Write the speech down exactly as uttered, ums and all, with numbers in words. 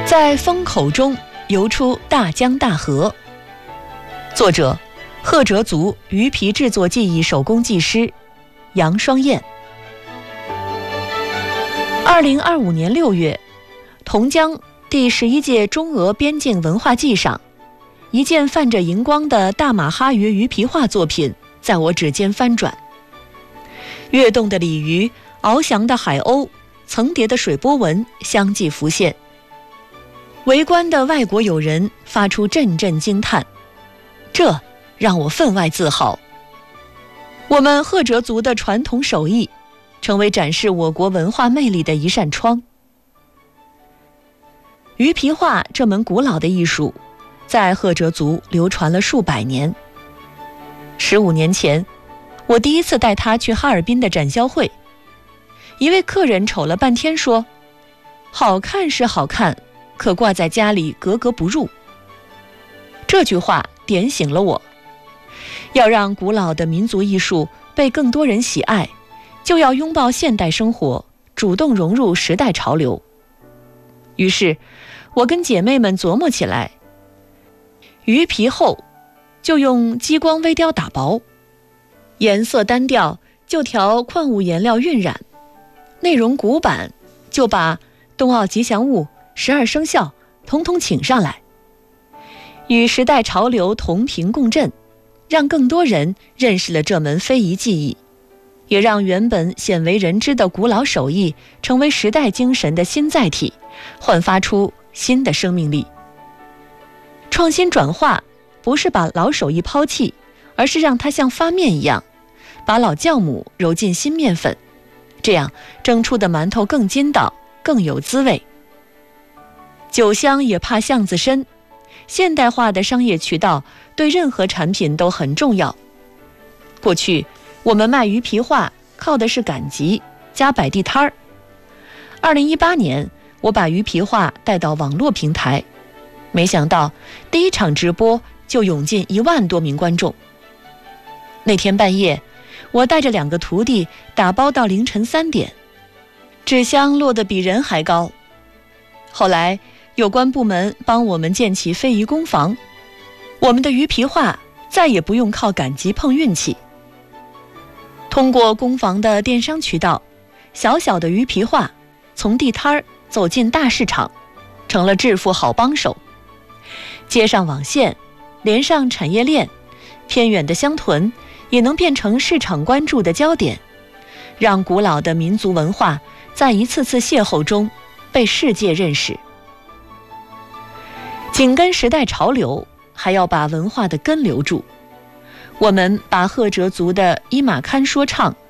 在风口中游出大江大河。作者：赫哲族鱼皮制作技艺手工技师杨双燕。二零二五年六月，同江第十一届中俄边境文化季上，一件泛着荧光的大马哈鱼鱼皮画作品在我指尖翻转。跃动的鲤鱼、翱翔的海鸥、层叠的水波纹相继浮现。围观的外国友人发出阵阵惊叹，这让我分外自豪。我们赫哲族的传统手艺成为展示我国文化魅力的一扇窗。鱼皮画这门古老的艺术在赫哲族流传了数百年。十五年前，我第一次带他去哈尔滨的展销会，一位客人瞅了半天说：“好看是好看，可挂在家里格格不入。”这句话点醒了我，要让古老的民族艺术被更多人喜爱，就要拥抱现代生活，主动融入时代潮流。于是我跟姐妹们琢磨起来，鱼皮厚就用激光微雕打薄，颜色单调就调矿物颜料晕染，内容古板就把冬奥吉祥物、十二生肖统统请上来，与时代潮流同频共振，让更多人认识了这门非遗技艺，也让原本鲜为人知的古老手艺成为时代精神的新载体，焕发出新的生命力。创新转化不是把老手艺抛弃，而是让它像发面一样，把老酵母揉进新面粉，这样蒸出的馒头更筋道，更有滋味。酒香也怕巷子深，现代化的商业渠道对任何产品都很重要。过去我们卖鱼皮画靠的是赶集加摆地摊儿。二零一八年，我把鱼皮画带到网络平台，没想到第一场直播就涌进一万多名观众。那天半夜，我带着两个徒弟打包到凌晨三点，纸箱落得比人还高。后来有关部门帮我们建起非遗工坊，我们的鱼皮画再也不用靠赶集碰运气。通过工坊的电商渠道，小小的鱼皮画从地摊儿走进大市场，成了致富好帮手。接上网线，连上产业链，偏远的乡屯也能变成市场关注的焦点，让古老的民族文化在一次次邂逅中被世界认识。紧跟时代潮流，还要把文化的根留住。我们把赫哲族的伊玛堪说唱